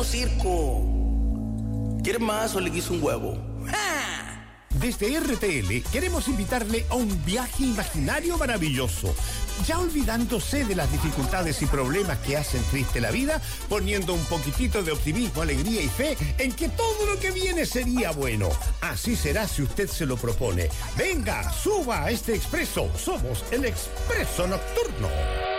circo. ¿Quieres más o le quiso un huevo? ¡Ja! Desde RTL queremos invitarle a un viaje imaginario maravilloso. Ya olvidándose de las dificultades y problemas que hacen triste la vida, poniendo un poquitito de optimismo, alegría y fe en que todo lo que viene sería bueno. Así será si usted se lo propone. Venga, suba a este expreso. Somos el Expreso Nocturno.